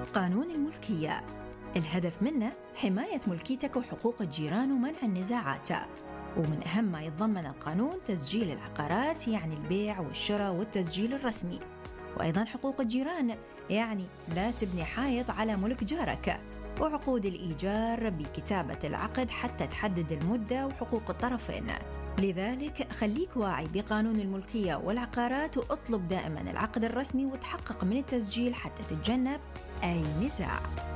قانون الملكية، الهدف منه حماية ملكيتك وحقوق الجيران ومنع النزاعات. ومن أهم ما يتضمن القانون تسجيل العقارات، يعني البيع والشراء والتسجيل الرسمي، وأيضا حقوق الجيران، يعني لا تبني حائط على ملك جارك، وعقود الإيجار بكتابة العقد حتى تحدد المدة وحقوق الطرفين. لذلك خليك واعي بقانون الملكية والعقارات، واطلب دائما العقد الرسمي وتحقق من التسجيل حتى تتجنب أي نزاع.